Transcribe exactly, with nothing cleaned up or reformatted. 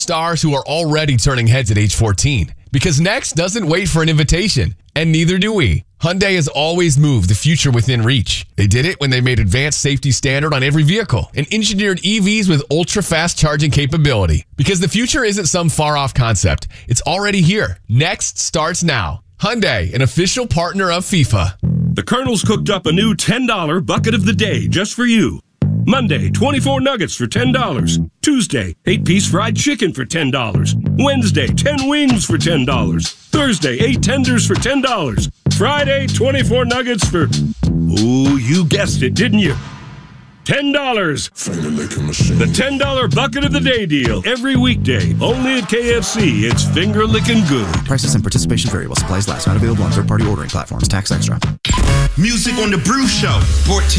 Stars who are already turning heads at age fourteen. Because Next doesn't wait for an invitation, and neither do we. Hyundai has always moved the future within reach. They did it when they made advanced safety standard on every vehicle and engineered E Vs with ultra-fast charging capability. Because the future isn't some far-off concept. It's already here. Next starts now. Hyundai, an official partner of FIFA. The Colonel's cooked up a new ten dollar bucket of the day just for you. Monday, twenty-four nuggets for ten dollars. Tuesday, eight piece fried chicken for ten dollars. Wednesday, ten wings for ten dollars. Thursday, eight tenders for ten dollars. Friday, twenty-four nuggets for... Ooh, you guessed it, didn't you? ten dollars. The ten dollar bucket of the day deal. Every weekday. Only at K F C. It's finger licking good. Prices and participation vary while supplies last. Not available on third-party ordering platforms. Tax extra. Music on the Brew Show. Brought to